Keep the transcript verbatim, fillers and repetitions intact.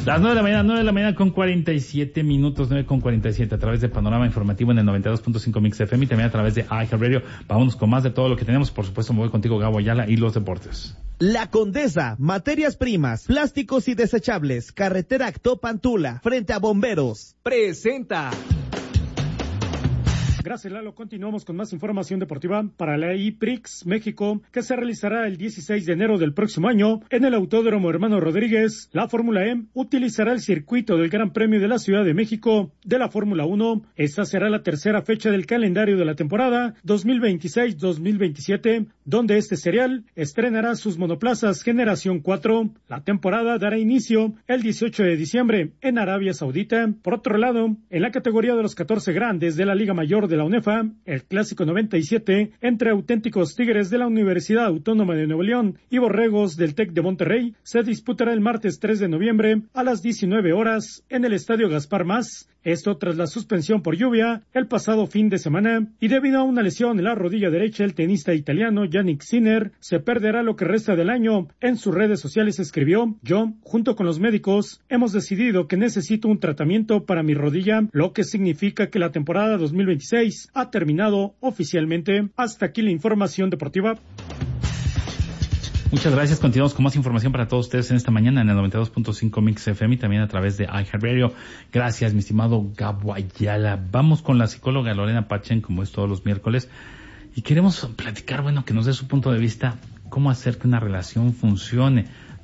Las nueve de la mañana, nueve de la mañana con cuarenta y siete minutos, nueve con cuarenta y siete, a través de Panorama Informativo en el noventa y dos punto cinco Mix F M y también a través de iHeartRadio. Vámonos con más de todo lo que tenemos. Por supuesto, me voy contigo, Gabo Ayala, y los deportes. La Condesa, materias primas, plásticos y desechables, carretera Actopan-Tula, frente a Bomberos. Presenta. Gracias, Lalo. Continuamos con más información deportiva para la I P R I X México, que se realizará el dieciséis de enero del próximo año en el Autódromo Hermano Rodríguez. La Fórmula E utilizará el circuito del Gran Premio de la Ciudad de México de la Fórmula uno. Esta será la tercera fecha del calendario de la temporada dos mil veintiséis dos mil veintisiete, donde este serial estrenará sus monoplazas Generación cuatro. La temporada dará inicio el dieciocho de diciembre en Arabia Saudita. Por otro lado, en la categoría de los catorce grandes de la Liga Mayor de la UNEFA, el Clásico noventa y siete entre auténticos Tigres de la Universidad Autónoma de Nuevo León y Borregos del TEC de Monterrey se disputará el martes tres de noviembre a las diecinueve horas en el Estadio Gaspar Más. Esto tras la suspensión por lluvia el pasado fin de semana, y debido a una lesión en la rodilla derecha, el tenista italiano Yannick Sinner se perderá lo que resta del año. En sus redes sociales escribió: yo, junto con los médicos, hemos decidido que necesito un tratamiento para mi rodilla, lo que significa que la temporada dos mil veintiséis ha terminado oficialmente. Hasta aquí la información deportiva. Muchas gracias. Continuamos con más información para todos ustedes en esta mañana en el noventa y dos punto cinco Mix F M y también a través de iHeartRadio. Gracias, mi estimado Gabo Ayala. Vamos con la psicóloga Lorena Pachen, como es todos los miércoles, y queremos platicar, bueno, que nos dé su punto de vista, cómo hacer que una relación funcione.